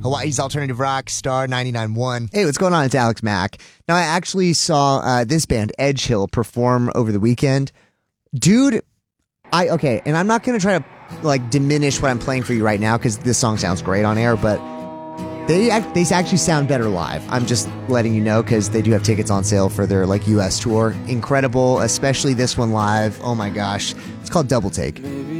Hawaii's alternative rock, Star 99.1. Hey, what's going on? It's Alex Mack. Now, I actually saw this band, Edge Hill, perform over the weekend. Dude, and I'm not going to try to diminish what I'm playing for you right now because this song sounds great on air, but they actually sound better live. I'm just letting you know because they do have tickets on sale for their US tour. Incredible, especially this one live. Oh my gosh. It's called Double Take.